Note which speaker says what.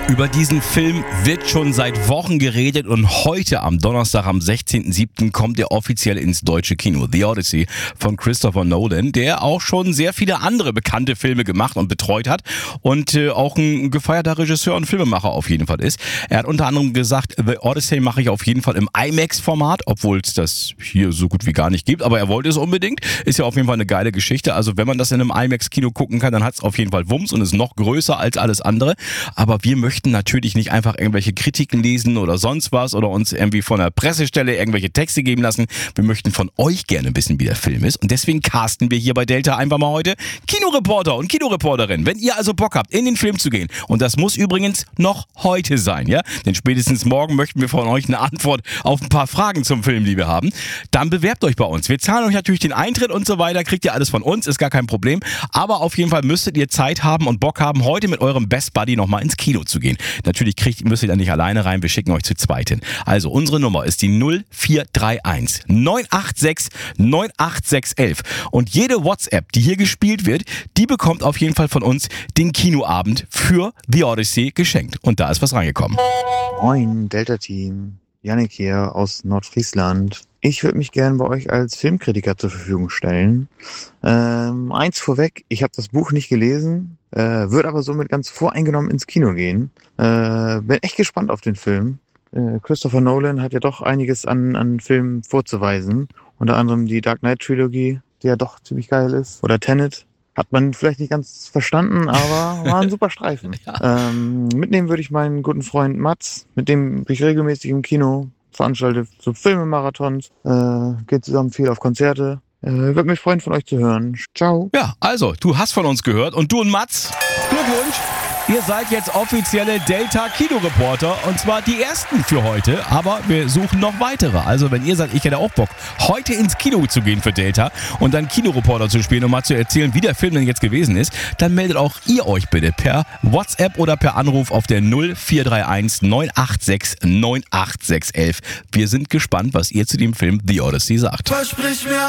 Speaker 1: Über diesen Film wird schon seit Wochen geredet und heute am Donnerstag, am 16.07. kommt er offiziell ins deutsche Kino. The Odyssey von Christopher Nolan, der auch schon sehr viele andere bekannte Filme gemacht und betreut hat und auch ein gefeierter Regisseur und Filmemacher auf jeden Fall ist. Er hat unter anderem gesagt, The Odyssey mache ich auf jeden Fall im IMAX-Format, obwohl es das hier so gut wie gar nicht gibt, aber er wollte es unbedingt. Ist ja auf jeden Fall eine geile Geschichte. Also wenn man das in einem IMAX-Kino gucken kann, dann hat es auf jeden Fall Wumms und ist noch größer als alles andere. Aber wir möchten natürlich nicht einfach irgendwelche Kritiken lesen oder sonst was oder uns irgendwie von der Pressestelle irgendwelche Texte geben lassen. Wir möchten von euch gerne wissen, wie der Film ist. Und deswegen casten wir hier bei Delta einfach mal heute Kinoreporter und Kinoreporterin. Wenn ihr also Bock habt, in den Film zu gehen, und das muss übrigens noch heute sein, ja? Denn spätestens morgen möchten wir von euch eine Antwort auf ein paar Fragen zum Film, die wir haben. Dann bewerbt euch bei uns. Wir zahlen euch natürlich den Eintritt und so weiter, kriegt ihr alles von uns, ist gar kein Problem. Aber auf jeden Fall müsstet ihr Zeit haben und Bock haben, heute mit eurem Best Buddy nochmal ins Kino zu gehen. Natürlich müsst ihr da nicht alleine rein, wir schicken euch zu zweit hin. Also unsere Nummer ist die 0431 986 98611. Und jede WhatsApp, die hier gespielt wird, die bekommt auf jeden Fall von uns den Kinoabend für The Odyssey geschenkt. Und da ist was reingekommen.
Speaker 2: Moin, Delta-Team. Yannick hier aus Nordfriesland. Ich würde mich gerne bei euch als Filmkritiker zur Verfügung stellen. Eins vorweg, ich habe das Buch nicht gelesen, würde aber somit ganz voreingenommen ins Kino gehen. Bin echt gespannt auf den Film. Christopher Nolan hat ja doch einiges an Filmen vorzuweisen. Unter anderem die Dark Knight Trilogie, die ja doch ziemlich geil ist. Oder Tenet. Hat man vielleicht nicht ganz verstanden, aber war ein super Streifen. Ja. Mitnehmen würde ich meinen guten Freund Mats, mit dem bin ich regelmäßig im Kino, veranstalte so Filmemarathons, geht zusammen viel auf Konzerte. Würde mich freuen, von euch zu hören. Ciao.
Speaker 1: Ja, also, du hast von uns gehört und du und Mats, Glückwunsch. Ihr seid jetzt offizielle Delta-Kinoreporter und zwar die ersten für heute, aber wir suchen noch weitere. Also wenn ihr sagt, ich hätte auch Bock, heute ins Kino zu gehen für Delta und dann Kinoreporter zu spielen und mal zu erzählen, wie der Film denn jetzt gewesen ist, dann meldet auch ihr euch bitte per WhatsApp oder per Anruf auf der 0431 986 98611. Wir sind gespannt, was ihr zu dem Film The Odyssey sagt.
Speaker 3: Versprich mir